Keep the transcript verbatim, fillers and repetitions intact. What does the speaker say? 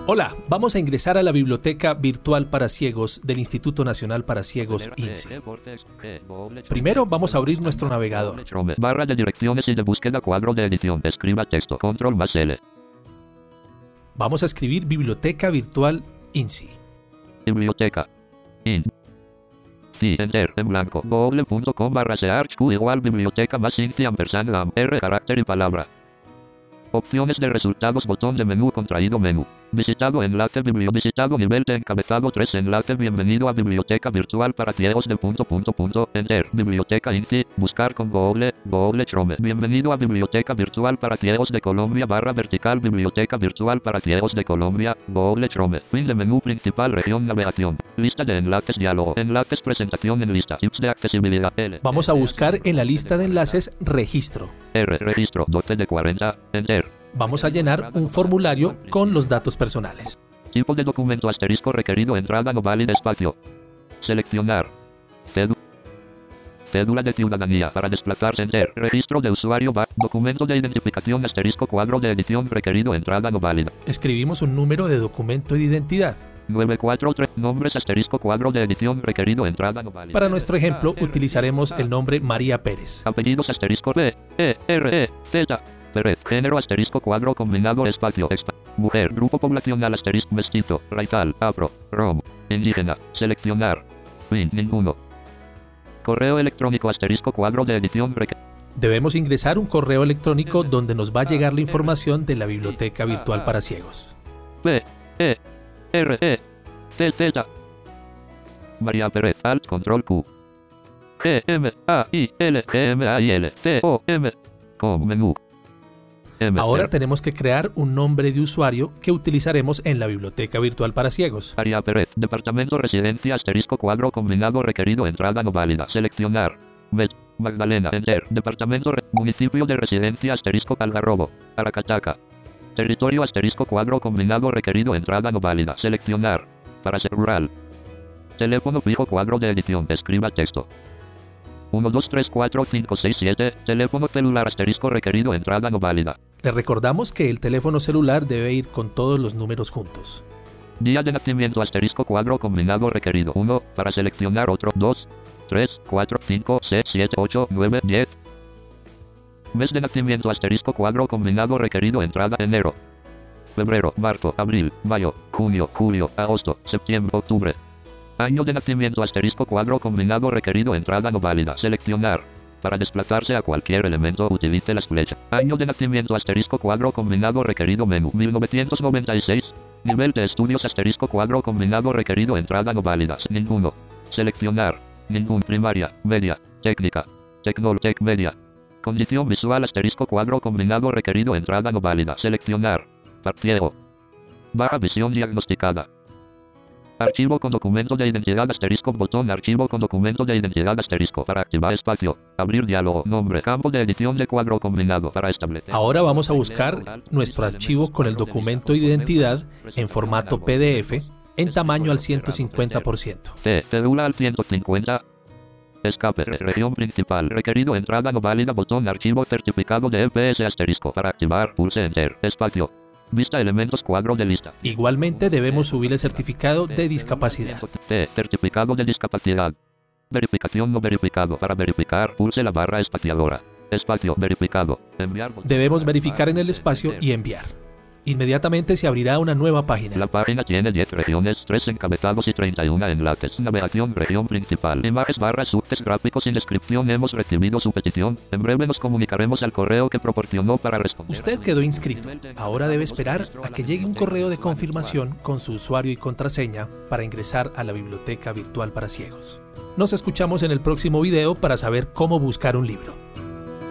Hola, vamos a ingresar a la Biblioteca Virtual para Ciegos del Instituto Nacional para Ciegos I N S E. Primero vamos a abrir nuestro navegador. Barra de direcciones y de búsqueda, cuadro de edición. Escriba texto, control más L. Vamos a escribir Biblioteca Virtual I N S E. Biblioteca. In. Sí, enter, en blanco. google.com barra search q igual biblioteca más I N S E ampersand lam. R carácter y palabra. Opciones de resultados, botón de menú contraído menú. Visitado enlace biblio visitado nivel de encabezado tres enlace bienvenido a Biblioteca Virtual para Ciegos de punto punto punto enter Biblioteca I N S E buscar con Google Google Chrome bienvenido a Biblioteca Virtual para Ciegos de Colombia barra vertical Biblioteca Virtual para Ciegos de Colombia Google Chrome fin de menú principal región navegación lista de enlaces diálogo enlaces presentación en lista tips de accesibilidad L. Vamos a buscar en la lista de enlaces registro. R registro doce de cuarenta enter. Vamos a llenar un formulario con los datos personales. Tipo de documento asterisco requerido entrada no válida espacio. Seleccionar. Cédula. Cédula de ciudadanía para desplazarse enter. Registro de usuario va. Documento de identificación asterisco cuadro de edición requerido entrada no válida. Escribimos un número de documento de identidad. nueve cuatro tres nombres asterisco cuadro de edición requerido entrada no válida. Para nuestro ejemplo utilizaremos el nombre María Pérez. Apellidos asterisco P, E, R, E, Z. Pérez, género asterisco cuadro combinado espacio expa, mujer, grupo poblacional asterisco mestizo, raizal, afro, rom, indígena, seleccionar, fin, ninguno. Correo electrónico asterisco cuadro de edición requ Debemos ingresar un correo electrónico donde nos va a llegar la información de la Biblioteca Virtual para Ciegos. P, E, R, E, C, Z. María Pérez, alt, control Q. G, M, A, I, L, G, M, A, I, L, C, O, M. Com, menú. Ahora tenemos que crear un nombre de usuario que utilizaremos en la Biblioteca Virtual para Ciegos. María Pérez, departamento residencia asterisco cuadro combinado requerido entrada no válida. Seleccionar. Met, Magdalena, enter. Departamento, re, municipio de residencia asterisco Algarrobo, Aracataca. Territorio asterisco cuadro combinado requerido entrada no válida. Seleccionar. Para ser rural. Teléfono fijo cuadro de edición. Escriba texto. uno, dos, tres, cuatro, cinco, seis, siete. Teléfono celular asterisco requerido entrada no válida. Le recordamos que el teléfono celular debe ir con todos los números juntos. Día de nacimiento asterisco cuadro combinado requerido uno. Para seleccionar otro. dos, tres, cuatro, cinco, seis, siete, ocho, nueve, diez. Mes de nacimiento asterisco cuadro combinado requerido entrada enero. Febrero, marzo, abril, mayo, junio, julio, agosto, septiembre, octubre. Año de nacimiento asterisco cuadro combinado requerido entrada no válida. Seleccionar. Para desplazarse a cualquier elemento utilice las flechas. Año de nacimiento asterisco cuadro combinado requerido menú. mil novecientos noventa y seis. Nivel de estudios asterisco cuadro combinado requerido entrada no válida. Ninguno. Seleccionar. Ningún. Primaria. Media. Técnica. Tecnoltec media. Condición visual asterisco cuadro combinado requerido entrada no válida. Seleccionar. Para ciego. Baja visión diagnosticada. Archivo con documento de identidad asterisco botón archivo con documento de identidad asterisco para activar espacio abrir diálogo nombre campo de edición de cuadro combinado para establecer. Ahora vamos a buscar nuestro archivo con el documento de identidad en formato P D F en tamaño al ciento cincuenta por ciento. C, cédula al ciento cincuenta. Escape, región principal, requerido entrada no válida botón archivo certificado de E P S asterisco para activar pulse enter espacio. Vista elementos cuadro de lista. Igualmente debemos subir el certificado de discapacidad. C. Certificado de discapacidad. Verificación no verificado. Para verificar, pulse la barra espaciadora. Espacio verificado. Enviar. Debemos verificar en el espacio y enviar. Inmediatamente se abrirá una nueva página. La página tiene diez regiones, tres encabezados y treinta y uno enlaces. Navegación, región principal. Imágenes barra subtes gráficos sin descripción. Hemos recibido su petición. En breve nos comunicaremos al correo que proporcionó para responder. Usted quedó inscrito. Ahora debe esperar a que llegue un correo de confirmación con su usuario y contraseña para ingresar a la Biblioteca Virtual para Ciegos. Nos escuchamos en el próximo video para saber cómo buscar un libro.